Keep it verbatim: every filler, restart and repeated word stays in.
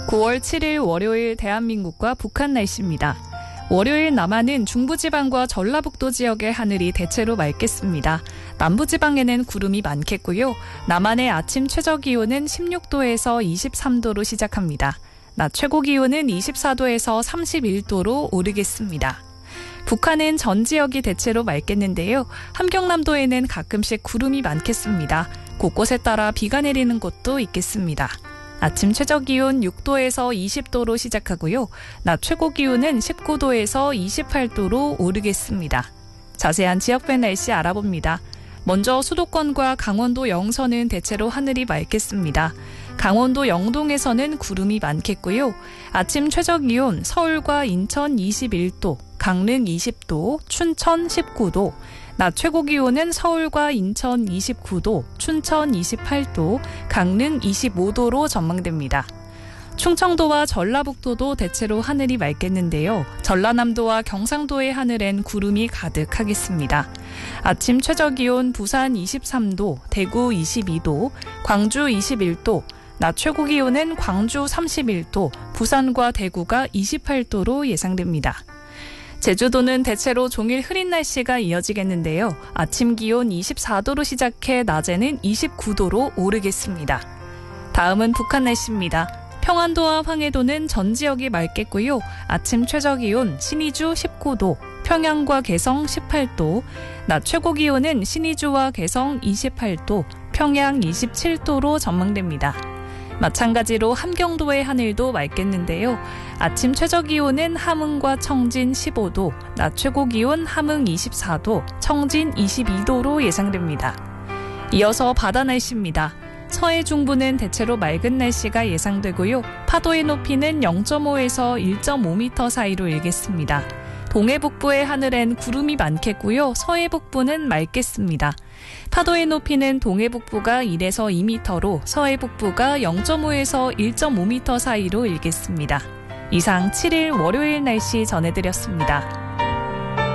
구월 칠일 월요일 대한민국과 북한 날씨입니다. 월요일 남한은 중부지방과 전라북도 지역의 하늘이 대체로 맑겠습니다. 남부지방에는 구름이 많겠고요. 남한의 아침 최저기온은 십육도에서 이십삼도로 시작합니다. 낮 최고기온은 이십사도에서 삼십일도로 오르겠습니다. 북한은 전 지역이 대체로 맑겠는데요. 함경남도에는 가끔씩 구름이 많겠습니다. 곳곳에 따라 비가 내리는 곳도 있겠습니다. 아침 최저기온 육도에서 이십도로 시작하고요. 낮 최고기온은 십구도에서 이십팔도로 오르겠습니다. 자세한 지역별 날씨 알아봅니다. 먼저 수도권과 강원도 영서는 대체로 하늘이 맑겠습니다. 강원도 영동에서는 구름이 많겠고요. 아침 최저기온 서울과 인천 이십일도, 강릉 이십도, 춘천 십구도, 낮 최고기온은 서울과 인천 이십구도, 춘천 이십팔도, 강릉 이십오도로 전망됩니다. 충청도와 전라북도도 대체로 하늘이 맑겠는데요. 전라남도와 경상도의 하늘엔 구름이 가득하겠습니다. 아침 최저기온 부산 이십삼도, 대구 이십이도, 광주 이십일도, 낮 최고기온은 광주 삼십일도, 부산과 대구가 이십팔도로 예상됩니다. 제주도는 대체로 종일 흐린 날씨가 이어지겠는데요. 아침 기온 이십사도로 시작해 낮에는 이십구도로 오르겠습니다. 다음은 북한 날씨입니다. 평안도와 황해도는 전 지역이 맑겠고요. 아침 최저기온 신의주 십구도, 평양과 개성 십팔도, 낮 최고기온은 신의주와 개성 이십팔도, 평양 이십칠도로 전망됩니다. 마찬가지로 함경도의 하늘도 맑겠는데요. 아침 최저기온은 함흥과 청진 십오도, 낮 최고기온 함흥 이십사도, 청진 이십이도로 예상됩니다. 이어서 바다 날씨입니다. 서해 중부는 대체로 맑은 날씨가 예상되고요. 파도의 높이는 영점오에서 일점오미터 사이로 일겠습니다. 동해 북부의 하늘엔 구름이 많겠고요. 서해 북부는 맑겠습니다. 파도의 높이는 동해 북부가 일에서 이미터로 서해 북부가 영점오에서 일점오미터 사이로 일겠습니다. 이상 칠일 월요일 날씨 전해드렸습니다.